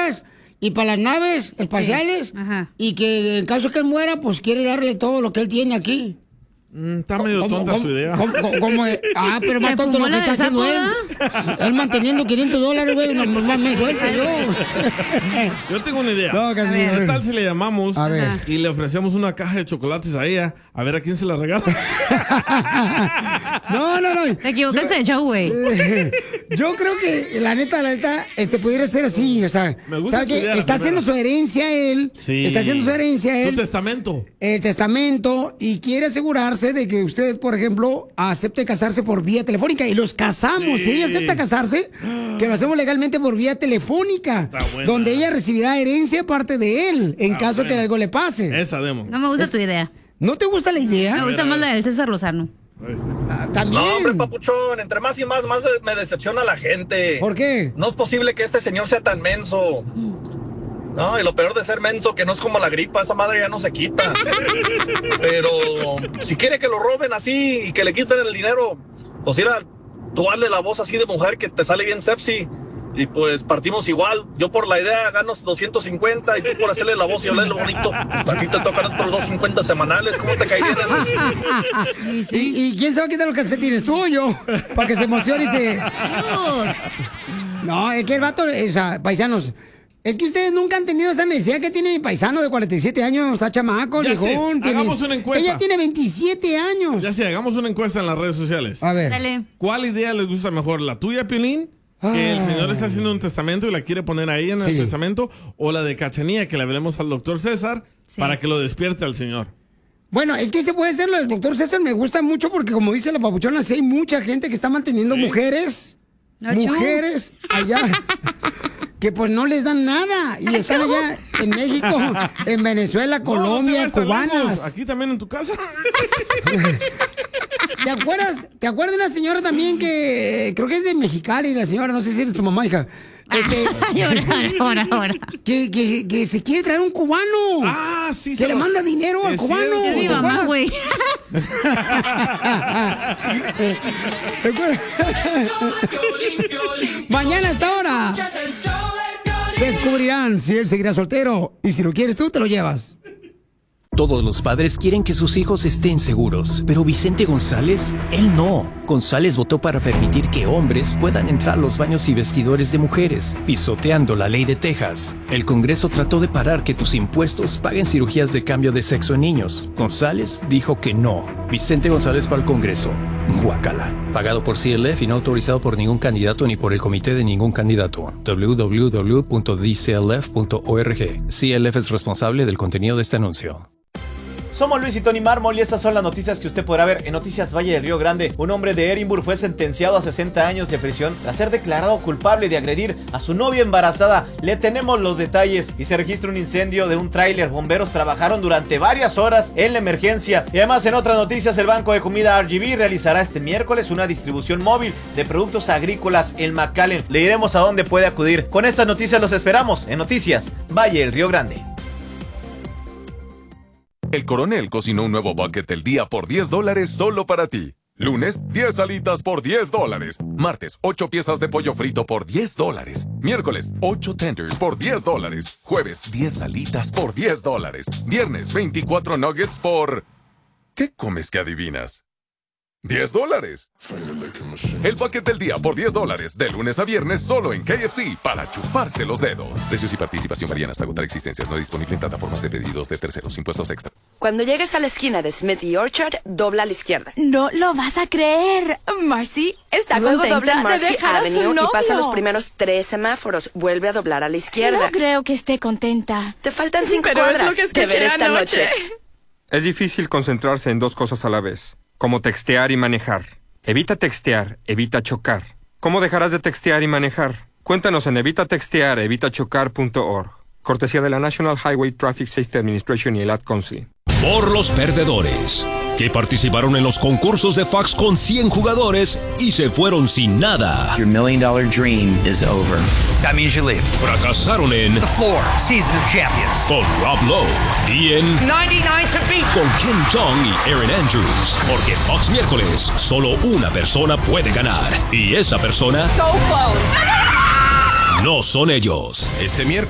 bombas y para las naves espaciales. Y que en caso que él muera, pues quiere darle todo lo que él tiene aquí. Está medio tonta su idea. Pero más tonto lo que está haciendo él. Él manteniendo $500, güey, más me suelta yo. Yo tengo una idea. ¿Qué tal si le llamamos y le ofrecemos una caja de chocolates a ella? A ver a quién se la regala. No. Te equivocaste de show, güey. Yo creo que, la neta, pudiera ser así. O sea, que está haciendo su herencia él. Sí. Está haciendo su herencia él. Su testamento. El testamento. Y quiere asegurarse de que usted, por ejemplo, acepte casarse por vía telefónica. Y los casamos. Si ella acepta casarse, que lo hacemos legalmente por vía telefónica. Donde ella recibirá herencia aparte de él, en caso que algo le pase. Esa demo. No me gusta tu idea. ¿No te gusta la idea? Me gusta más la del César Lozano. También. No, hombre, papuchón, entre más y más me decepciona la gente. ¿Por qué? No es posible que este señor sea tan menso. No, y lo peor de ser menso, que no es como la gripa, esa madre ya no se quita. Pero si quiere que lo roben así y que le quiten el dinero, pues mira, tú hazle la voz así de mujer que te sale bien sepsi. Y pues partimos igual. Yo por la idea gano 250 y tú por hacerle la voz y olerlo bonito, pues a ti te tocan otros 250 semanales. ¿Cómo te caerían esos? ¿Y quién se va a quitar los calcetines? ¿Tú o yo? Para que se emocione y se... No, es que el vato, o sea, paisanos... Es que ustedes nunca han tenido esa necesidad que tiene mi paisano de 47 años, está chamaco, viejón. Hagamos una encuesta. Ella tiene 27 años. Ya sé, hagamos una encuesta en las redes sociales. A ver. Dale. ¿Cuál idea les gusta mejor? ¿La tuya, Piolín? Que el señor está haciendo un testamento y la quiere poner ahí en el testamento. ¿O la de Cachanía, que le hablemos al doctor César para que lo despierte al señor? Bueno, es que se puede hacer lo del doctor César, me gusta mucho porque como dice la papuchona, sí hay mucha gente que está manteniendo mujeres allá. Que pues no les dan nada. Y están allá en México, en Venezuela, Colombia, cubanas. Aquí también en tu casa. ¿Te acuerdas de una señora también que creo que es de Mexicali, la señora, no sé si eres tu mamá, hija? Ahora. Que se quiere traer un cubano. Ah, sí. Que le manda dinero al cubano. Es mi mamá, güey. ¿Te acuerdas? Mañana a esta hora descubrirán si él seguirá soltero. Y si lo quieres tú, te lo llevas. Todos los padres quieren que sus hijos estén seguros, pero Vicente González, él no. González votó para permitir que hombres puedan entrar a los baños y vestidores de mujeres, pisoteando la ley de Texas. El Congreso trató de parar que tus impuestos paguen cirugías de cambio de sexo en niños. González dijo que no. Vicente González va al Congreso. Guácala. Pagado por CLF y no autorizado por ningún candidato ni por el comité de ningún candidato. www.dclf.org. CLF es responsable del contenido de este anuncio. Somos Luis y Tony Mármol y estas son las noticias que usted podrá ver en Noticias Valle del Río Grande. Un hombre de Edimburgo fue sentenciado a 60 años de prisión tras ser declarado culpable de agredir a su novia embarazada. Le tenemos los detalles y se registra un incendio de un tráiler. Bomberos trabajaron durante varias horas en la emergencia. Y además en otras noticias, el Banco de Comida RGB realizará este miércoles una distribución móvil de productos agrícolas en McAllen. Le diremos a dónde puede acudir. Con estas noticias los esperamos en Noticias Valle del Río Grande. El Coronel cocinó un nuevo bucket del día por $10 solo para ti. Lunes, 10 alitas por $10. Martes, 8 piezas de pollo frito por $10. Miércoles, 8 tenders por $10. Jueves, 10 alitas por $10. Viernes, 24 nuggets por... ¿Qué comes que adivinas? $10. El bucket del día por $10, de lunes a viernes solo en KFC, para chuparse los dedos. Precios y participación varían hasta agotar existencias. No disponible en plataformas de pedidos de terceros. Impuestos extra. Cuando llegues a la esquina de Smith y Orchard, dobla a la izquierda. No lo vas a creer. Marcy está Luego contenta dobla en Marcy de dejar a su Avenue novio. y pasa los primeros 3 semáforos. Vuelve a doblar a la izquierda. No creo que esté contenta. Te faltan 5 Pero cuadras. es lo que escuché Te veré esta anoche. noche. Es difícil concentrarse en dos cosas a la vez, como textear y manejar. Evita textear, evita chocar. ¿Cómo dejarás de textear y manejar? Cuéntanos en evitachocar.org. Cortesía de la National Highway Traffic Safety Administration y el Ad Council. Por los perdedores, que participaron en los concursos de fax con 100 jugadores y se fueron sin nada. Your $1 million dream is over. That means you leave. Fracasaron en The Floor, Season of Champions. Con Rob Lowe y en 99 to beat. Con Kim Jong y Erin Andrews. Porque Fox miércoles, solo una persona puede ganar. Y esa persona So close. no son ellos. Este miércoles